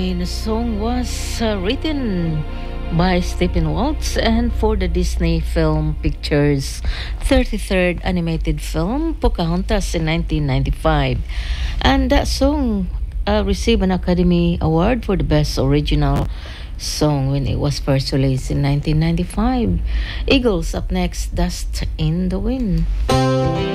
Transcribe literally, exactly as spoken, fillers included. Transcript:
The song was uh, written by Stephen Waltz and for the Disney Film Pictures thirty-third animated film Pocahontas in nineteen ninety-five. And that song uh, received an Academy Award for the Best Original Song when it was first released in nineteen ninety-five. Eagles up next, Dust in the Wind.